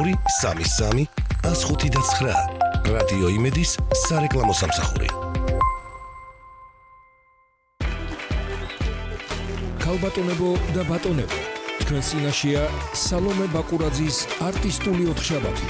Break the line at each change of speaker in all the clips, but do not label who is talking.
333 105 რადიო იმედის სარეკლამო სამსახური. ქალბატონებო და ბატონებო, თქვენ წინაშეა სალომე ბაკურაძის არტისტული ოთხშაბათი.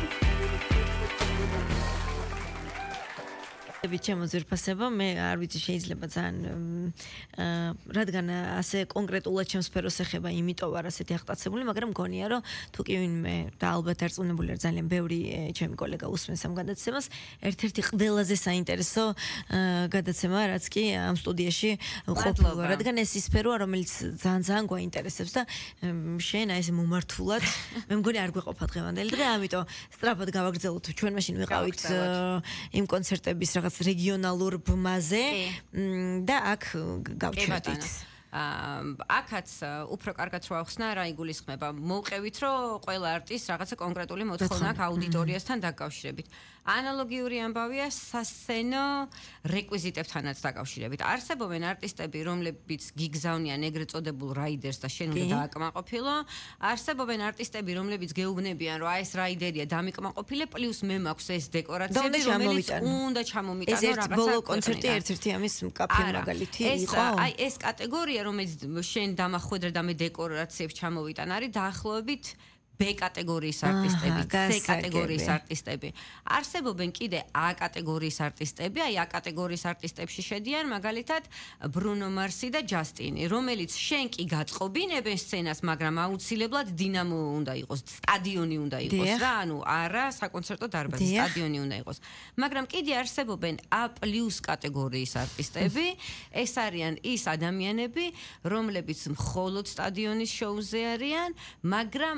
ჩემოზირფასება მე არ ვიცი შეიძლება ძალიან რადგან ასე კონკრეტულად ჩემს სფეროს ეხება იმიტომ ვარ ასეთი აღტაცებული მაგრამ მგონია რომ თუ კი ვინმე და ალბათ დარწმუნებული ვარ ძალიან ბევრი ჩემი კოლეგა უსმენს ამ გადაცემას ერთ-ერთი ყველაზე საინტერესო გადაცემა რაც კი ამ სტუდიაში ყოფილა რადგან ეს ის სფეროა რომელიც ძალიან გვაინტერესებს და შენ აი ესე მომართულად მე მგონი არ გვეყოფა დღევანდელი დღე ამიტომ სწრაფად გავაგრძელოთ ჩვენ მაშინ ვიყავით იმ კონცერტების რაღაც რეგიონალურ ბმაზე და აქ გავჩერდით.
აქაც უფრო კარგად რო ახსნა რა იგულისხმება. მოვყევით რომ ყველა არტისტს რაღაცა კონკრეტული მოთხოვნა აქვს აუდიტორიასთან დაკავშირებით. ანალოგიური ამბავია სასცენო რეკვიზიტებთანაც დაკავშირებით. არსებობენ არტისტები, რომლებიც გიგზავნიან ეგრეთ წოდებულ რაიდერს და შენ უნდა დააკმაყოფილო. არსებობენ არტისტები, რომლებიც გეუბნებიან, რომ აი ეს რაიდერია დამიკმაყოფილე, პლუს მე მაქვს ეს დეკორაციები, რომელიც უნდა ჩამომიტანო
რაღაცა. ეს ბოლო კონცერტი ერთ-ერთი ამის მკაფიო მაგალითი იყო.
აი ეს კატეგორია რომელიც შენ დამახვედრე და მე დეკორაციებს ჩამოვიტან არის დაახლოებით B კატეგორიის არტისტები, C კატეგორიის არტისტები. არსებობენ კიდე A კატეგორიის არტისტები, აი A კატეგორიის არტისტებში შედიან მაგალითად ბრუნო მარსი და ჯასტინი, რომელიც შენ კი გაწყობინებენ სცენას, მაგრამ აუცილებლად დინამო უნდა იყოს, სტადიონი უნდა იყოს რა, ანუ არა საკონცერტო დარბაზი, სტადიონი უნდა იყოს. მაგრამ კიდე არსებობენ A+ კატეგორიის არტისტები, ეს არიან ის ადამიანები, რომლებიც მხოლოდ სტადიონის შოუზე არიან, მაგრამ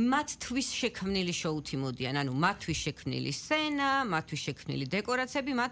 მათთვის შექმნილი შოუთი მოდიან, ანუ მათთვის შექმნილი სცენა, მათთვის შექმნილი დეკორაციები, მათ